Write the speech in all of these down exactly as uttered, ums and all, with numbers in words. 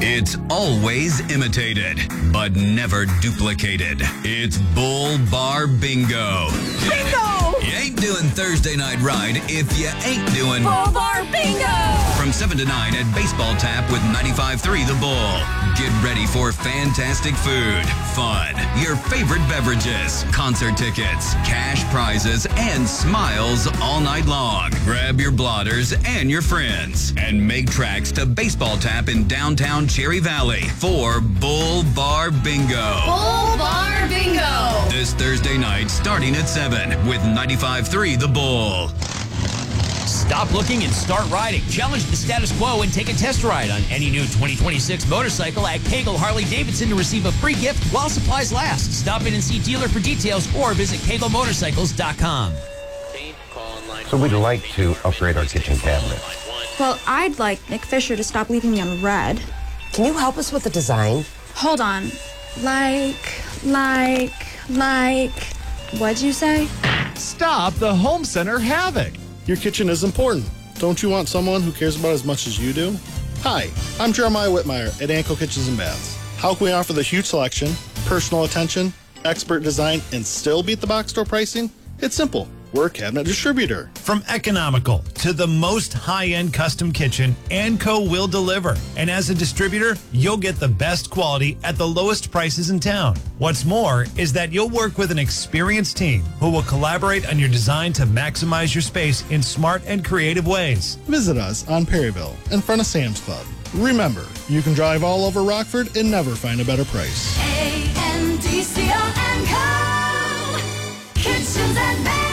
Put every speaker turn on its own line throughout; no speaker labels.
It's always imitated, but never duplicated. It's Bull Bar Bingo.
Bingo!
You ain't doing Thursday Night Ride if you ain't doing
Bull Bar Bingo!
From seven to nine at Baseball Tap with ninety-five point three The Bull. Get ready for fantastic food, fun, your favorite beverages, concert tickets, cash prizes, and smiles all night long. Grab your blotters and your friends and make tracks to Baseball Tap in downtown Cherry Valley for Bull Bar Bingo.
Bull Bar Bingo!
This Thursday night starting at seven with ninety-five point three The Bull.
Stop looking and start riding. Challenge the status quo and take a test ride on any new twenty twenty-six motorcycle at Kegel Harley-Davidson to receive a free gift while supplies last. Stop in and see dealer for details or visit kegel motorcycles dot com.
So we'd like to upgrade our kitchen cabinet.
Well, I'd like Nick Fisher to stop leaving me on red.
Can you help us with the design?
Hold on. Like, like, like, what'd you say?
Stop the home center havoc.
Your kitchen is important. Don't you want someone who cares about as much as you do? Hi, I'm Jeremiah Whitmire at Anco Kitchens and Baths. How can we offer the huge selection, personal attention, expert design, and still beat the box store pricing? It's simple. We're a cabinet distributor.
From economical to the most high-end custom kitchen, Anco will deliver. And as a distributor, you'll get the best quality at the lowest prices in town. What's more is that you'll work with an experienced team who will collaborate on your design to maximize your space in smart and creative ways.
Visit us on Perryville in front of Sam's Club. Remember, you can drive all over Rockford and never find a better price.
A N D C O and Co. Kitchens and Baths.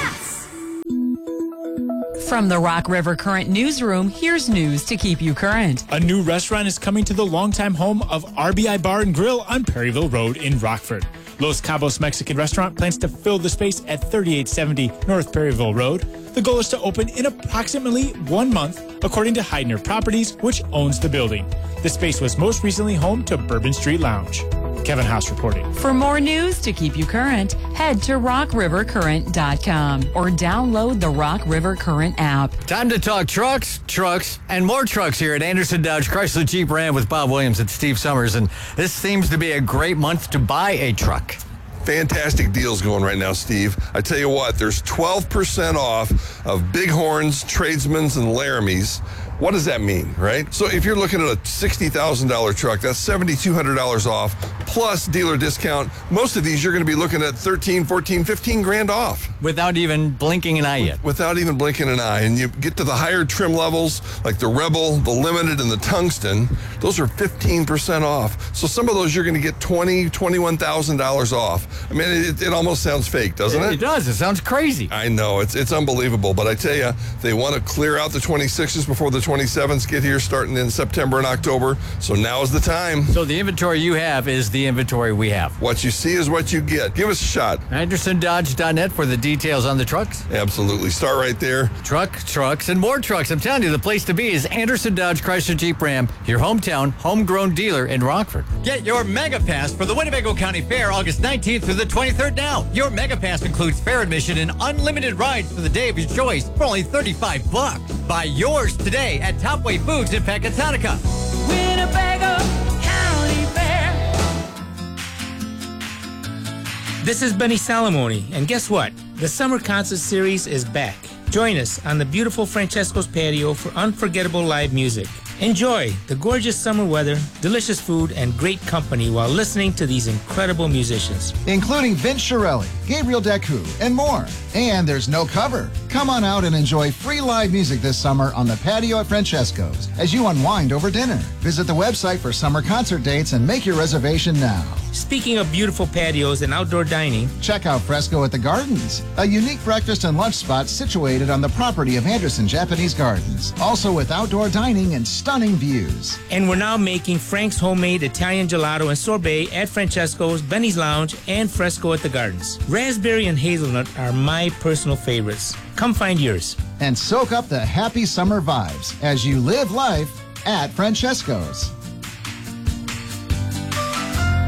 From the Rock River Current newsroom, here's news to keep you current.
A new restaurant is coming to the longtime home of R B I Bar and Grill on Perryville Road in Rockford. Los Cabos Mexican Restaurant plans to fill the space at thirty-eight seventy North Perryville Road. The goal is to open in approximately one month, according to Heidner Properties, which owns the building. The space was most recently home to Bourbon Street Lounge. Kevin House reporting.
For more news to keep you current, head to rock river current dot com or download the Rock River Current app.
Time to talk trucks, trucks, and more trucks here at Anderson Dodge Chrysler Jeep Ram with Bob Williams and Steve Summers. And this seems to be a great month to buy a truck.
Fantastic deals going right now, Steve. I tell you what, there's twelve percent off of Bighorns, Tradesman's, and Laramie's. What does that mean, right? So if you're looking at a sixty thousand dollars truck, that's seven thousand two hundred dollars off, plus dealer discount. Most of these, you're going to be looking at thirteen, fourteen, fifteen grand off.
Without even blinking an eye yet.
Without even blinking an eye. And you get to the higher trim levels, like the Rebel, the Limited, and the Tungsten, those are fifteen percent off. So some of those, you're going to get twenty thousand dollars, twenty-one thousand dollars off. I mean, it, it almost sounds fake, doesn't it?
It does. It sounds crazy.
I know. It's, it's unbelievable. But I tell you, they want to clear out the twenty-sixes before the twenty-sevens get here starting in September and October. So now is the time.
So the inventory you have is the inventory we have.
What you see is what you get. Give us a shot.
Anderson Dodge dot net for the details on the trucks.
Absolutely. Start right there.
Truck, trucks, and more trucks. I'm telling you, the place to be is Anderson Dodge Chrysler Jeep Ram, your hometown, homegrown dealer in Rockford. Get your Mega Pass for the Winnebago County Fair August nineteenth through the twenty-third now. Your Mega Pass includes fair admission and unlimited rides for the day of your choice for only thirty-five bucks. Buy yours today at Topway Foods in Pecatonica.
Winnebago County Fair.
This is Benny Salamoni, and guess what? The Summer Concert Series is back. Join us on the beautiful Francesco's patio for unforgettable live music. Enjoy the gorgeous summer weather, delicious food, and great company while listening to these incredible musicians.
Including Vince Shirelli, Gabriel Deku, and more. And there's no cover. Come on out and enjoy free live music this summer on the patio at Francesco's as you unwind over dinner. Visit the website for summer concert dates and make your reservation now.
Speaking of beautiful patios and outdoor dining,
check out Fresco at the Gardens, a unique breakfast and lunch spot situated on the property of Anderson Japanese Gardens, also with outdoor dining and stunning views.
And we're now making Frank's homemade Italian gelato and sorbet at Francesco's, Benny's Lounge, and Fresco at the Gardens. Raspberry and hazelnut are my personal favorites. Come find yours.
And soak up the happy summer vibes as you live life at Francesco's.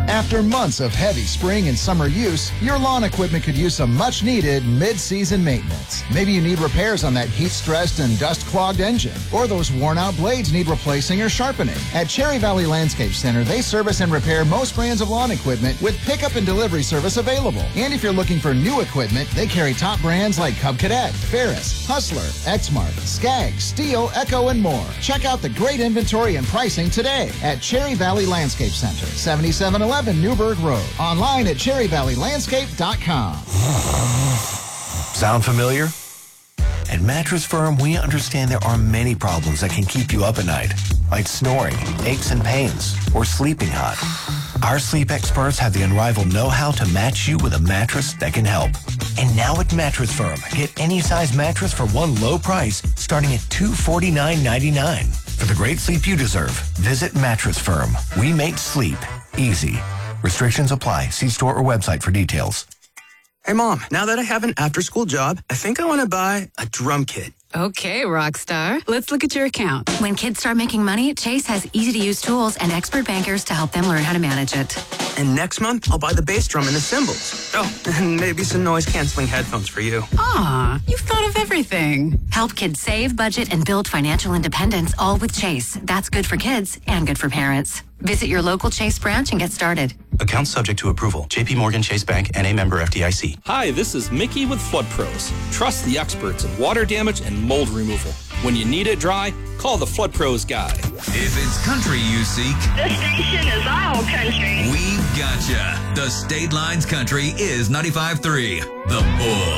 After months of heavy spring and summer use, your lawn equipment could use some much-needed mid-season maintenance. Maybe you need repairs on that heat-stressed and dust-clogged engine, or those worn-out blades need replacing or sharpening. At Cherry Valley Landscape Center, they service and repair most brands of lawn equipment with pickup and delivery service available. And if you're looking for new equipment, they carry top brands like Cub Cadet, Ferris, Hustler, Exmark, Skag, Steel, Echo, and more. Check out the great inventory and pricing today at Cherry Valley Landscape Center, seventy-seven eleven Newburgh Road. Online at cherry valley landscape dot com.
Sound familiar? At Mattress Firm, we understand there are many problems that can keep you up at night, like snoring, aches and pains, or sleeping hot. Our sleep experts have the unrivaled know-how to match you with a mattress that can help. And now at Mattress Firm, get any size mattress for one low price starting at two hundred forty-nine ninety-nine. For the great sleep you deserve, visit Mattress Firm. We make sleep easy. Restrictions apply. See store or website for details.
Hey, Mom, now that I have an after-school job, I think I want to buy a drum kit.
Okay, rock star. Let's look at your account. When kids start making money, Chase has easy-to-use tools and expert bankers to help them learn how to manage it.
And next month, I'll buy the bass drum and the cymbals. Oh, and maybe some noise-canceling headphones for you.
Aw, you've thought of everything. Help kids save, budget, and build financial independence, all with Chase. That's good for kids and good for parents. Visit your local Chase branch and get started.
Account subject to approval. J P Morgan Chase Bank, N A member F D I C.
Hi, this is Mickey with Flood Pros. Trust the experts in water damage and mold removal. When you need it dry, call the Flood Pros guy.
If it's country you seek,
the station is all country.
We've gotcha. The State Lines Country is ninety-five point three. The Bull.